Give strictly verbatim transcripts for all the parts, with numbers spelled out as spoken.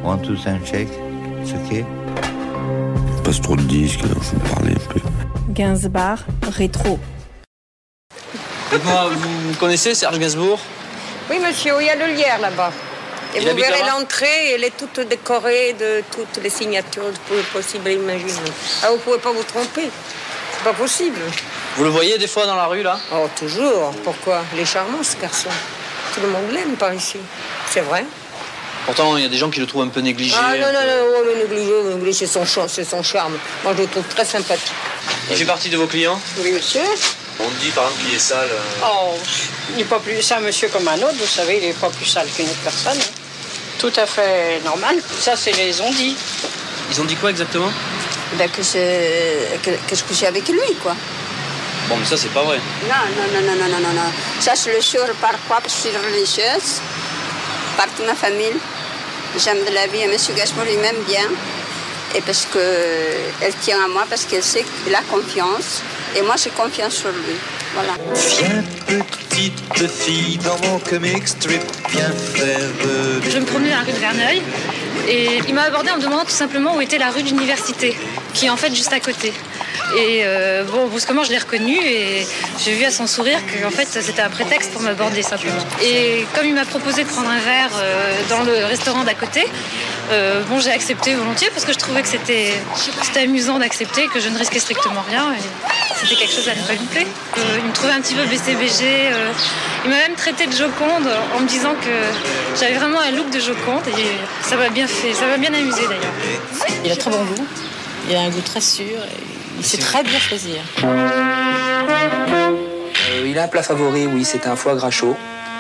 Want to sign check? C'est ok? Passe trop de disques, alors je vais parler un peu. Gainsbourg, rétro. Dites-moi, vous connaissez Serge Gainsbourg? Oui, monsieur, il y a le lierre là-bas. Et Il vous habite verrez là-bas l'entrée, elle est toute décorée de toutes les signatures possibles et imaginables. Ah, vous ne pouvez pas vous tromper. C'est pas possible. Vous le voyez des fois dans la rue, là? Oh, toujours. Pourquoi? Il est charmant, ce garçon. Tout le monde l'aime par ici. C'est vrai. Pourtant, il y a des gens qui le trouvent un peu négligé. Ah non, un non, peu... non, oh, mais négligé, négligé, c'est son, cha- c'est son charme. Moi, je le trouve très sympathique. Il fait partie de vos clients? Oui, monsieur. On dit par exemple qu'il est sale. Euh... Oh, il n'est pas plus... C'est un monsieur comme un autre, vous savez, il n'est pas plus sale qu'une autre personne. Tout à fait normal. Ça, c'est les on-dit. Ils ont dit quoi exactement? Ben que, je, que, que je couchais avec lui, quoi. Bon, mais ça, c'est pas vrai. Non, non, non, non, non, non, non, non. Ça, je le jure par quoi? Parce que je suis religieuse, par toute ma famille. J'aime de la vie et M. Gainsbourg lui m'aime bien. Et parce qu'elle tient à moi, parce qu'elle sait qu'il a confiance. Et moi, j'ai confiance sur lui. Voilà. Viens, petite fille, dans mon comic strip, viens faire bébé. Je me promenais dans la rue de Verneuil et il m'a abordé en me demandant tout simplement où était la rue de l'université, qui est en fait juste à côté. Et euh, bon, brusquement, je l'ai reconnu et j'ai vu à son sourire que en fait, c'était un prétexte pour m'aborder simplement. Et comme il m'a proposé de prendre un verre euh, dans le restaurant d'à côté, euh, bon, j'ai accepté volontiers parce que je trouvais que c'était, c'était amusant d'accepter, que je ne risquais strictement rien. Et c'était quelque chose à ne pas louper. Euh, il me trouvait un petit peu B C B G. Euh, il m'a même traité de Joconde en me disant que j'avais vraiment un look de Joconde et ça m'a bien fait, ça m'a bien amusé d'ailleurs. Il a très bon goût, il a un goût très sûr. Et... il sait très bien choisir. Euh, il a un plat favori, oui, c'est un foie gras chaud.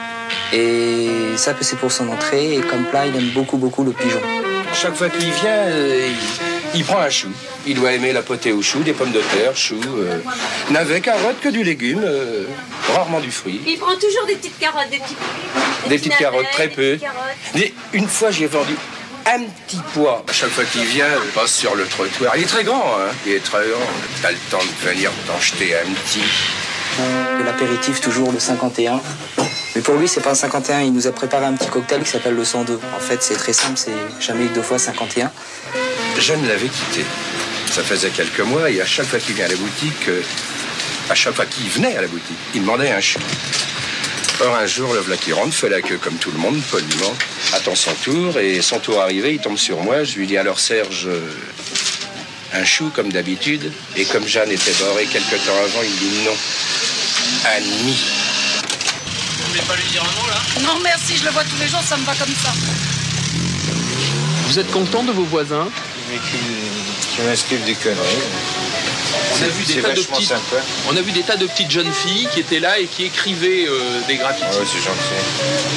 Et ça, c'est pour son entrée. Et comme plat, il aime beaucoup, beaucoup le pigeon. Chaque fois qu'il vient, euh, il, il prend un chou. Il doit aimer la potée au chou, des pommes de terre, chou, euh, navets, carottes, que du légume, euh, rarement du fruit. Il prend toujours des petites carottes, des petites, des des petites navets, carottes, très peu. Des, une fois, j'ai vendu un petit pois. À chaque fois qu'il vient, il passe sur le trottoir. Il est très grand, hein. Il est très grand. T'as le temps de venir t'en jeter un petit. De l'apéritif, toujours le cinquante et un. Mais pour lui, c'est pas un cinquante et un. Il nous a préparé un petit cocktail qui s'appelle le cent deux. En fait, c'est très simple, c'est jamais deux fois cinquante et un. Je ne l'avais quitté. Ça faisait quelques mois et à chaque fois qu'il vient à la boutique, euh, à chaque fois qu'il venait à la boutique, il demandait un chou. Or, un jour, le voilà qui rentre, fait la queue comme tout le monde, poliment, attend son tour, et son tour arrivé, il tombe sur moi. Je lui dis, alors Serge, euh, un chou comme d'habitude. Et comme Jeanne était barrée quelque temps avant, il dit non, un demi. Vous voulez pas lui dire un mot, là? Non, merci, je le vois tous les jours, ça me va comme ça. Vous êtes content de vos voisins? Qui m'inscrivent des conneries. On a, vu des tas de petites, on a vu des tas de petites jeunes filles qui étaient là et qui écrivaient euh, des graffitis. Ah ouais, c'est gentil.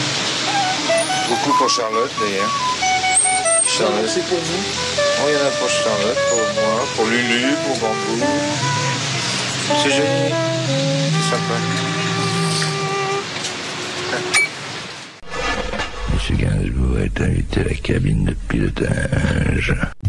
Beaucoup pour Charlotte, d'ailleurs. Charlotte, c'est pour vous? Oui, il y en a pour Charlotte, pour moi, pour Lulu, pour Bambou. C'est joli. C'est sympa. Monsieur Gainsbourg est invité à la cabine de pilotage.